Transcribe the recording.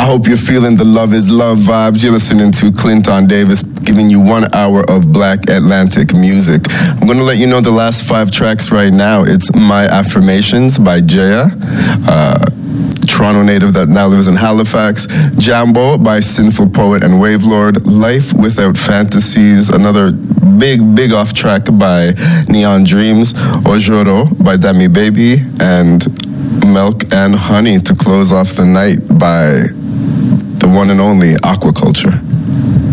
hope you're feeling the Love is Love vibes. You're listening to Clinton Davis giving you 1 hour of Black Atlantic music. I'm going to let you know the last 5 tracks right now. It's My Affirmations by Jaya, Toronto native that now lives in Halifax. Jambo by Sinful Poet and Wavelord. Life Without Fantasies, another big off track by Neon Dreams. Ojoro by Dami Baby. And Milk and Honey to close off the night by the one and only Aquaculture.